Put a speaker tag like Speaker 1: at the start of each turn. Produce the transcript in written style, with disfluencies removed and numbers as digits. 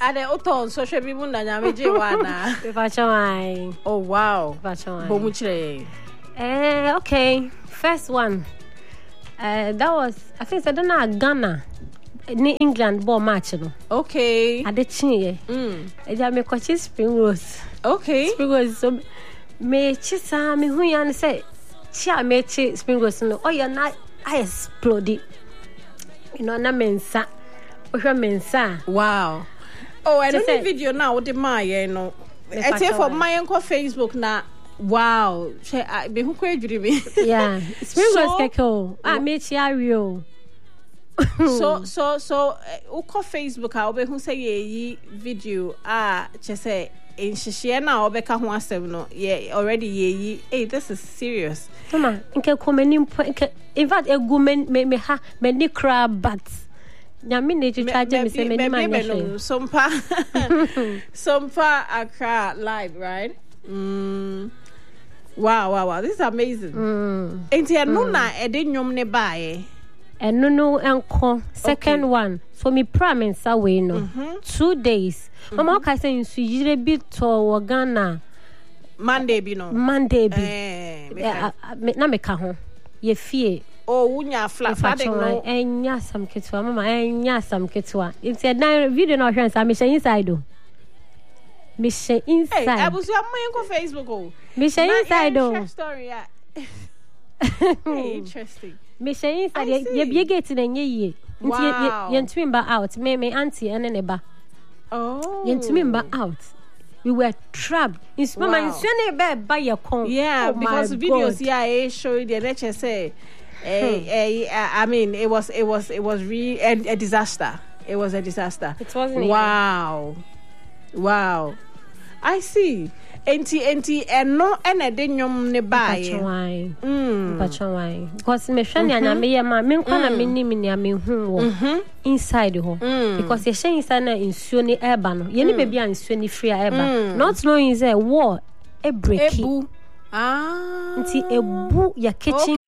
Speaker 1: Ade oton social people na nyame je wana.
Speaker 2: Pepachawai.
Speaker 1: Oh wow.
Speaker 2: Pepachawai.
Speaker 1: Bomuchire.
Speaker 2: Okay. First one. That was I think I don't know Ghana. Ni England ball match no.
Speaker 1: Okay.
Speaker 2: Ade chinye. Eja me kwachi spring rolls.
Speaker 1: Okay.
Speaker 2: Spring rolls so me chisa me hu yan say chia me chi spring rolls no. Oh ya na I explode. You know na mensa. Ohwa mensa.
Speaker 1: Wow. Oh, I don't know video now with the Maya no. I say for my uncle Facebook na wow. Be who quite dreamy.
Speaker 2: Yeah. Spring rolls keko. Me chia rio.
Speaker 1: So uko Facebook a obe hu say ye video che say in shishia na obe ka ho asem no ye already ye hey this is serious
Speaker 2: mama nke komeni in fact egu me ha me ni crab but nyame ne charge me say me ni manya
Speaker 1: sompa Accra live right wow this is amazing enti no na e de nwom ne baaye
Speaker 2: eno no enko second one so me promise away no 2 days mama ka say nsu yire bi to wo Ghana
Speaker 1: Monday bi
Speaker 2: na me ka ho ye fie
Speaker 1: oh wunya flat no
Speaker 2: enya sam ketwa mama enya sam ketwa it's a video no hwan sam me inside do me inside
Speaker 1: hey abusu amman ko Facebook oh
Speaker 2: me inside do
Speaker 1: story interesting
Speaker 2: me inside ye bie gate na nye ye nti ye ntwimba out me auntie ene ne ba
Speaker 1: oh
Speaker 2: ye ntwimba out we were trapped in mama insane be ba ye kon
Speaker 1: yeah because videos I showed the NHS I mean it was really a disaster. It was a disaster.
Speaker 2: It wasn't
Speaker 1: wow I see enti no ene de nyom ne baaye
Speaker 2: pachawai because me hwane anya me ye ma me nkwa na me ni me nia me hu wo inside ho because ye hwen inside na nsuo ni eba no ye ni baby an nsuo ni free eba not knowing say war e break
Speaker 1: ebu
Speaker 2: nti ebu ya kitchen